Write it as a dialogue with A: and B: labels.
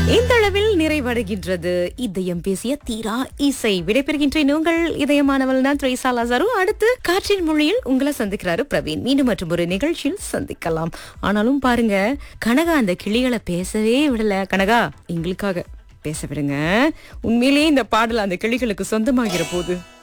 A: இந்த அளவில் நிறைவடைகின்றது இதயம் பேசிய தீரா இசை. விடைபெறுகின்றேன் உங்கள் இதயமானவள் நான் த்ரேசா லாசாரு. அடுத்து காற்றின் மொழியில் உங்களை சந்திக்கிறாரு பிரவீன். மீண்டும் மற்றும் ஒரு நிகழ்ச்சியில் சந்திக்கலாம். ஆனாலும் பாருங்க, கனகா அந்த கிளிகளை பேசவே விடல. கனகா, எங்களுக்காக பேச விடுங்க. உண்மையிலேயே இந்த பாடல் அந்த கிளிகளுக்கு சொந்தமாகிற போது